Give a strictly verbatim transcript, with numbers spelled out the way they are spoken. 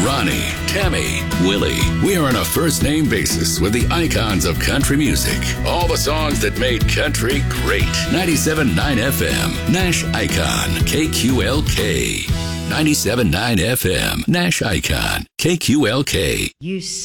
Ronnie, Tammy, Willie. We are on a first name basis with the icons of country music. All the songs that made country great. ninety-seven point nine F M, Nash Icon, K Q L K. ninety-seven point nine F M, Nash Icon, K Q L K. You